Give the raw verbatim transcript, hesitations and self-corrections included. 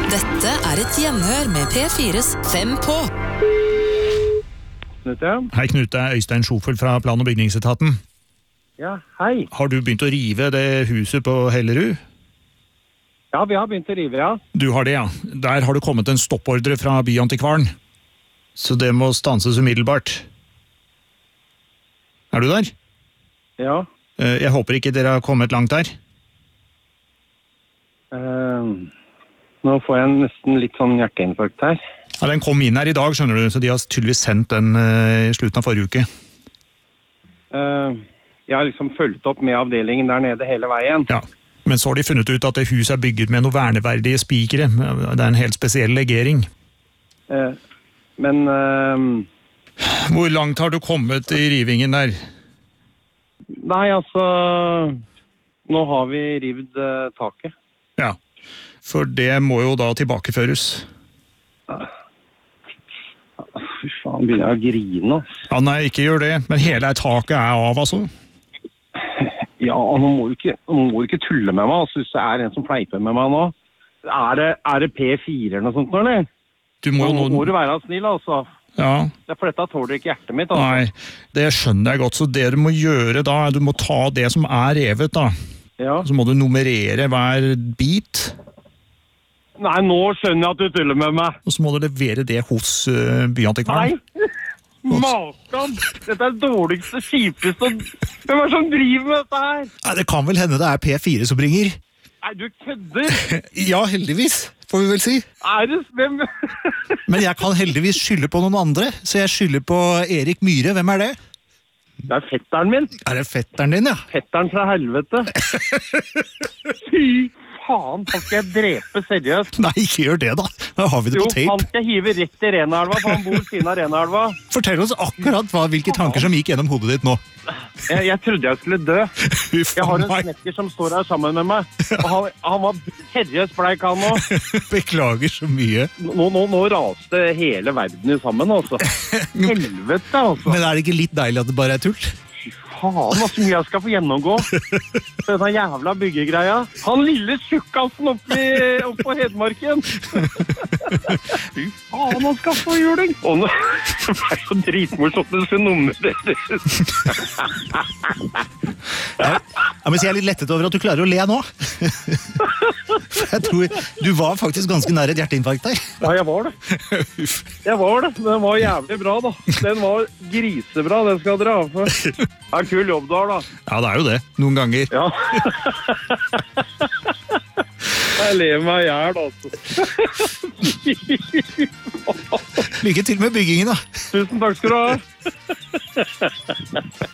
Dette er et gjenhør med P fires Fem på. Knute. Hei Knut, det er Øystein Schofeld fra Plan- og bygningsetaten. Ja, hei. Har du begynt å rive det huset på Hellerud? Ja, vi har begynt å rive, ja. Du har det, ja. Der har det kommet en stoppordre fra byantikvaren. Så det må stanses umiddelbart. Er du der? Ja. Eh, Jeg håper ikke dere har kommet langt der. Eh, nå får jeg nesten litt sånn hjerteinfarkt her. Ja, den kom inn her i dag, skjønner du, så de har tydeligvis sendt den eh, i slutten av forrige uke. Eh, jeg har liksom fulgt opp med avdelingen der nede hele veien. Ja, men så har de funnet ut at det huset er bygget med noen verneverdige spikere. Det er en helt spesiell legering. Eh, men... Eh, Hvor langt har du kommet i rivingen der? nei, altså... Nå har vi rivd eh, taket. Ja, for det må jo da tilbakeføres. Fy faen, begynner jeg å grine. Ja, nei, ikke gjør det, men hele taket er av, altså. Ja, nå må du ikke, nå må du ikke tulle med meg, altså, hvis det er en som fleiper med meg nå. Er det, er det P fire eller noe sånt, eller? Du må jo Nå nå... må du være snill, altså. Ja, Det er for dette tåler ikke hjertet mitt, altså. nei, det skjønner jeg godt, så det du må gjøre da, du må ta det som er revet da. Ja. Så må du nummerere hver bit, Nei, nå skjønner jeg at du tuller med meg. og så må du levere det hos uh, byantikvaren. Nei! Makan! Dette er det dårligste, kjipeste. Hvem er det som driver med dette her? Nei, det kan vel hende det er P fire som bringer. Nei, du kødder! Ja, heldigvis, får vi vel si. Er det hvem? Men jeg kan heldigvis skylde på noen andre, så jeg skylder på Erik Myhre. Hvem er det? Det er fetteren min. Er det fetteren din, ja? Fetteren fra helvete. Fy faen, han skal jeg drepe seriøst. Nei, ikke gjør det da. Da har vi det Jo, på tape. han skal hive rett i Renaelva, for han bor siden av Renaelva. Fortell oss akkurat hva, hvilke tanker som gikk gjennom hodet ditt nå. Jeg, jeg trodde jeg skulle dø. Huff Jeg har a en meg. snekker som står her sammen med meg, og han, han var seriøst bleik han nå. Beklager så mye. Nå, nå, nå raste hele verden i sammen, altså. Helvete, altså. Men er det ikke litt deilig at det bare er tull? Faen, hva så mye jeg skal få gjennomgå. Denne jævla byggegreia. Han lille tjukkassen oppe i- oppe på Hedmarken. Fy faen, han skal få juling. Og nå det er så dritmorsomt med disse numrene. Ja, men så er jeg litt lettet over at du klarer å le nå. Jeg tror du var faktisk ganske nær et hjerteinfarkt der. Ja, jeg var det. Jeg var det. Den var jævlig bra, da. Den var grisebra, den skal dere ha for. Ja, kul jobb du har, da. Ja, det er jo det. Noen ganger. Ja. Jeg lever meg i hjel, altså. Lykke til med byggingen da. Tusen takk skal du ha.